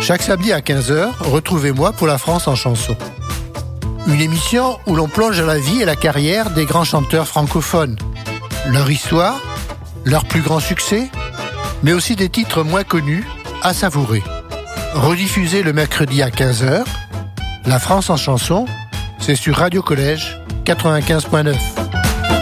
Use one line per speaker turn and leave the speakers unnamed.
Chaque samedi à 15h, retrouvez-moi pour La France en chanson. Une émission où l'on plonge dans la vie et la carrière des grands chanteurs francophones. Leur histoire, leur plus grand succès, mais aussi des titres moins connus à savourer. Rediffusé le mercredi à 15h, La France en chanson, c'est sur Radio Collège 95.9.